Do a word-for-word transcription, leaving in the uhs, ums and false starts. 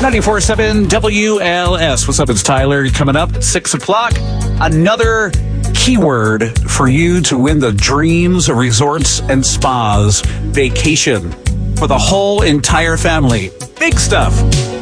ninety-four point seven W L S. What's up? It's Tyler. Coming up, six o'clock. Another keyword for you to win the Dreams Resorts and Spas vacation for the whole entire family. Big stuff.